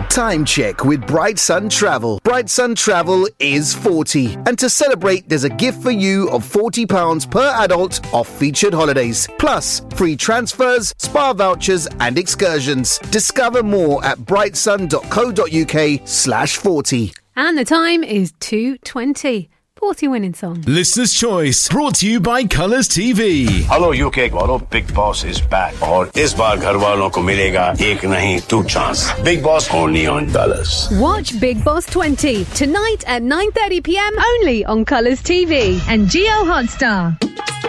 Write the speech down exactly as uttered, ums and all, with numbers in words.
Time check with Bright Sun Travel. Bright Sun Travel is forty. And to celebrate, there's a gift for you of forty pounds per adult off featured holidays. Plus, free transfers, spa vouchers and excursions. Discover more at brightsun.co.uk slash 40. And the time is two twenty. forty winning song. Listener's Choice, brought to you by Colours T V. Hello U K वालों, Big Boss is back. और इस बार घर वालों को मिलेगा एक नहीं two chance. Big Boss only on Colours. Watch Big Boss twenty tonight at nine thirty p m only on Colours T V and Geo Hotstar.